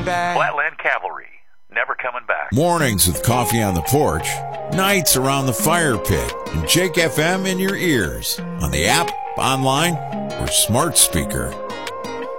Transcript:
coming back. Flatland Cavalry, never coming back. Mornings with coffee on the porch, nights around the fire pit, and Jake FM in your ears, on the app, online, or smart speaker.